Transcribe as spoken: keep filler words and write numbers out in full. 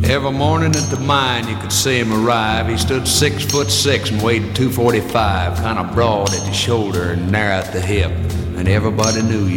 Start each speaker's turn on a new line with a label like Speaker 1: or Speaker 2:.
Speaker 1: Every morning at the mine you could see him arrive. He stood six foot six and weighed two forty-five, kind of broad at the shoulder and narrow at the hip, and everybody knew you.